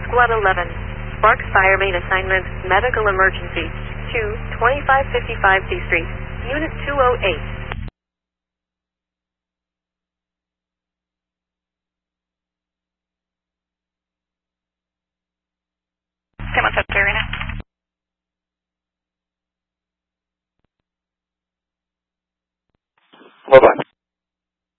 Squad 11. Sparks Fire Main Assignment, Medical Emergency, 2555 C Street, Unit 208. Say what's up, Arena. Hold on.